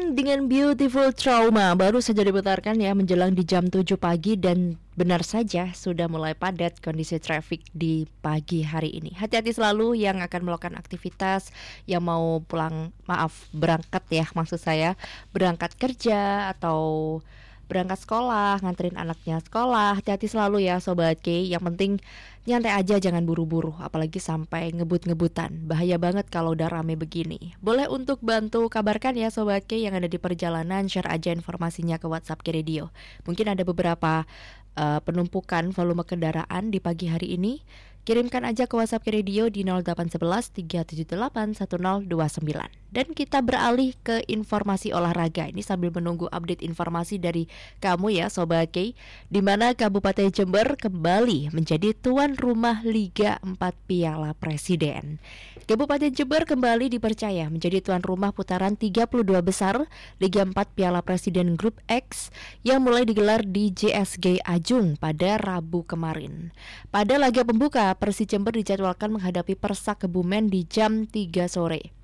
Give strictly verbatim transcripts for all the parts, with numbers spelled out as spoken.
Sting dengan Beautiful Trauma baru saja diputarkan ya menjelang di jam tujuh pagi dan benar saja sudah mulai padat kondisi traffic di pagi hari ini. Hati-hati selalu yang akan melakukan aktivitas, yang mau pulang, maaf berangkat ya maksud saya, berangkat kerja atau berangkat sekolah, nganterin anaknya sekolah. Hati-hati selalu ya Sobat K. Yang penting nyantai aja, jangan buru-buru, apalagi sampai ngebut-ngebutan. Bahaya banget kalau udah rame begini. Boleh untuk bantu kabarkan ya Sobat K yang ada di perjalanan, share aja informasinya ke WhatsApp K Radio. Mungkin ada beberapa uh, penumpukan volume kendaraan di pagi hari ini. Kirimkan aja ke WhatsApp K Radio di nol delapan satu satu tiga tujuh delapan satu nol dua sembilan. Dan kita beralih ke informasi olahraga ini sambil menunggu update informasi dari kamu ya Sobat K, di mana Kabupaten Jember kembali menjadi tuan rumah Liga empat Piala Presiden. Kabupaten Jember kembali dipercaya menjadi tuan rumah putaran tiga puluh dua besar Liga empat Piala Presiden Grup X yang mulai digelar di J S G Ajung pada Rabu kemarin. Pada laga pembuka, Persi Jember dijadwalkan menghadapi Persak Kebumen di jam tiga sore.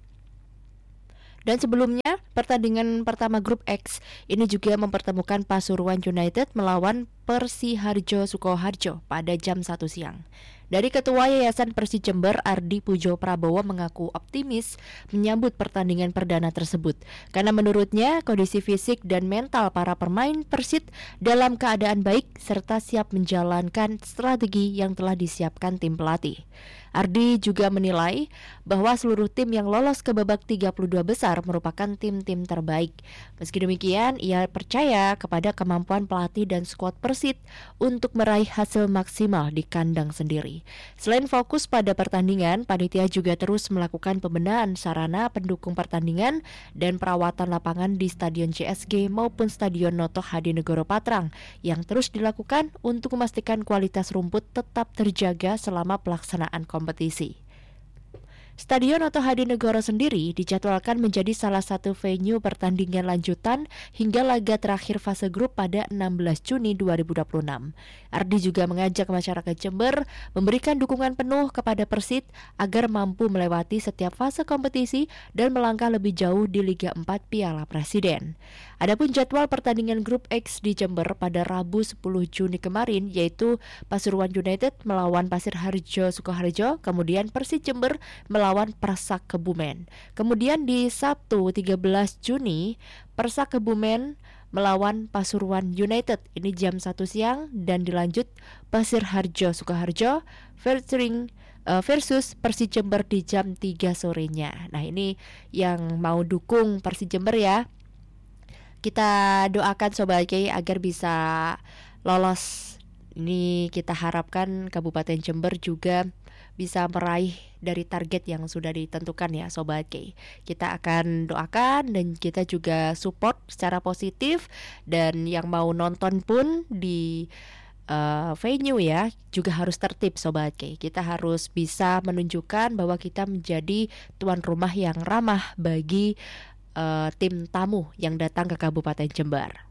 Dan sebelumnya, pertandingan pertama Grup X ini juga mempertemukan Pasuruan United melawan Persiharjo Sukoharjo pada jam satu siang. Dari Ketua Yayasan Persi Jember, Ardi Pujo Prabowo mengaku optimis menyambut pertandingan perdana tersebut. Karena menurutnya kondisi fisik dan mental para pemain Persit dalam keadaan baik serta siap menjalankan strategi yang telah disiapkan tim pelatih. Ardi juga menilai bahwa seluruh tim yang lolos ke babak tiga puluh dua besar merupakan tim-tim terbaik. Meski demikian, ia percaya kepada kemampuan pelatih dan skuad Persit untuk meraih hasil maksimal di kandang sendiri. Selain fokus pada pertandingan, panitia juga terus melakukan pembenahan sarana pendukung pertandingan dan perawatan lapangan di Stadion J S G maupun Stadion Noto Hadinegoro Patrang yang terus dilakukan untuk memastikan kualitas rumput tetap terjaga selama pelaksanaan kompetisi. Stadion Noto Hadinegoro sendiri dijadwalkan menjadi salah satu venue pertandingan lanjutan hingga laga terakhir fase grup pada enam belas Juni dua ribu dua puluh enam. Ardi juga mengajak masyarakat Jember memberikan dukungan penuh kepada Persit agar mampu melewati setiap fase kompetisi dan melangkah lebih jauh di Liga empat Piala Presiden. Adapun jadwal pertandingan Grup X di Jember pada Rabu sepuluh Juni kemarin yaitu Pasuruan United melawan Pasirharjo Sukoharjo, kemudian Persit Jember melawan Persak Kebumen. Kemudian di Sabtu tiga belas Juni, Persak Kebumen melawan Pasuruan United. Ini jam satu siang dan dilanjut Pasirharjo Sukoharjo versus Persi Jember di jam tiga sorenya. Nah, ini yang mau dukung Persi Jember ya. Kita doakan Sobat K agar bisa lolos. Ini kita harapkan Kabupaten Jember juga bisa meraih dari target yang sudah ditentukan ya Sobat K. Kita akan doakan dan kita juga support secara positif. Dan yang mau nonton pun di uh, venue ya juga harus tertib Sobat K. Kita harus bisa menunjukkan bahwa kita menjadi tuan rumah yang ramah bagi uh, tim tamu yang datang ke Kabupaten Jember.